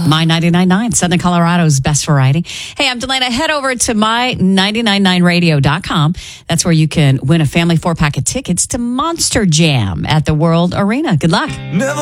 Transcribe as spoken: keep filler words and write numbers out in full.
My ninety-nine point nine, Southern Colorado's best variety. Hey, I'm Delana. Head over to my nine nine nine radio dot com. That's where you can win a family four-pack of tickets to Monster Jam at the World Arena. Good luck. Never